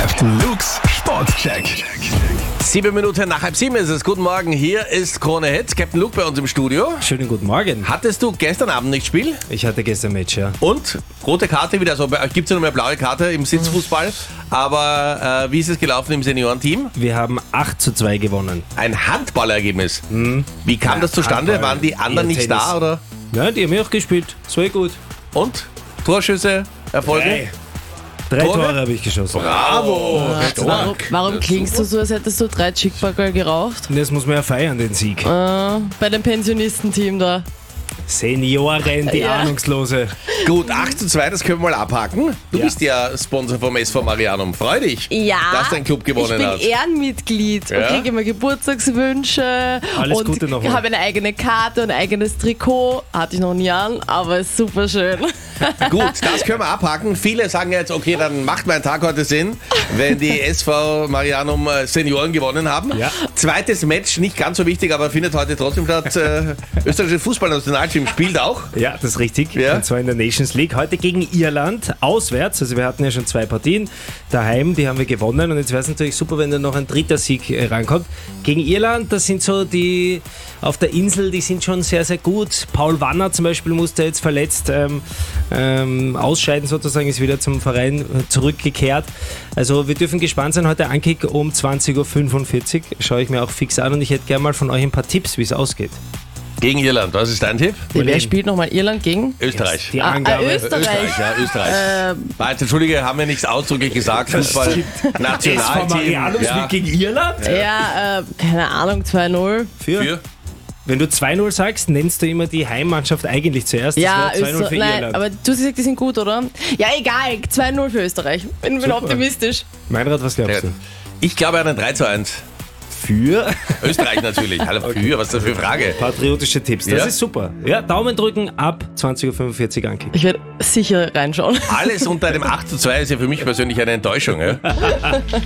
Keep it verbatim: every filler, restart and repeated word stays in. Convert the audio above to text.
Captain Luke's Sportcheck. Sieben Minuten nach halb sieben ist es. Guten Morgen, hier ist Krone Hits. Captain Luke bei uns im Studio. Schönen guten Morgen. Hattest du gestern Abend nicht Spiel? Ich hatte gestern Match, ja. Und? Rote Karte wieder. Also bei euch gibt es ja nur mehr blaue Karte im Sitzfußball. Aber äh, wie ist es gelaufen im Seniorenteam? Wir haben acht zu zwei gewonnen. Ein Handballergebnis. Mhm. Wie kam Ja, das zustande? Handball, Waren die anderen eher nicht Tennis. da, oder? Ja, die haben ja auch gespielt. Das war gut. Und? Torschüsse? Erfolge? Drei. Drei Tore? Tore habe ich geschossen. Bravo! Warum, warum klingst du so, als hättest du drei Chickbagger geraucht? Und das muss man ja feiern, den Sieg. Äh, bei dem Pensionistenteam da. Senioren, die Ja. Ahnungslose. Gut, acht zu zwei, das können wir mal abhaken. Du Ja. bist ja Sponsor vom S V Marianum. Freu dich, Ja, dass dein Club gewonnen ich bin hat. Ehrenmitglied Ja? und kriege immer Geburtstagswünsche. Alles und Gute nochmal. habe eine eigene Karte und ein eigenes Trikot. Hatte ich noch nie an, aber ist super schön. Gut, das können wir abhaken. Viele sagen jetzt, okay, dann macht mein Tag heute Sinn, wenn die S V Marianum äh, Senioren gewonnen haben. Ja. Zweites Match, nicht ganz so wichtig, aber findet heute trotzdem statt. Äh, österreichische Fußballnationalteam spielt auch. Ja, das ist richtig. Ja. Und zwar in der Nations League. Heute gegen Irland, auswärts. Also wir hatten ja schon zwei Partien daheim, die haben wir gewonnen. Und jetzt wäre es natürlich super, wenn da noch ein dritter Sieg äh, rankommt. Gegen Irland, das sind so die auf der Insel, die sind schon sehr, sehr gut. Paul Wanner zum Beispiel musste jetzt verletzt ähm, ähm, ausscheiden sozusagen, ist wieder zum Verein äh, zurückgekehrt. Also wir dürfen gespannt sein. Heute Ankick um zwanzig Uhr fünfundvierzig. Schaue ich mir auch fix an und ich hätte gerne mal von euch ein paar Tipps, wie es ausgeht. Gegen Irland, was ist dein Tipp? Wer spielt nochmal Irland gegen? Österreich. Die Ah, Angabe. äh, Österreich. Österreich, ja, Österreich. Ähm, Warte, Entschuldige, haben wir nichts ausdrücklich gesagt. Fußball, Nationalteam. Marianum Ja. spielt gegen Irland? ja, äh, keine Ahnung, zwei null. Für? Für? Wenn du zwei null sagst, nennst du immer die Heimmannschaft eigentlich zuerst. Das Ja, wäre zwei null Öster- für nein, Irland. aber du hast gesagt, die sind gut, oder? Ja, egal, zwei null für Österreich. Bin, bin Super. optimistisch. Meinrad, was glaubst du? Ich glaube an ein drei zu eins. Für Österreich natürlich. Hallo, für, was ist das für eine Frage? patriotische Tipps. Das Ja. ist super. Ja, Daumen drücken ab zwanzig Uhr fünfundvierzig Ankick. Ich werde sicher reinschauen. Alles unter einem acht zu zwei ist ja für mich persönlich eine Enttäuschung. Ja?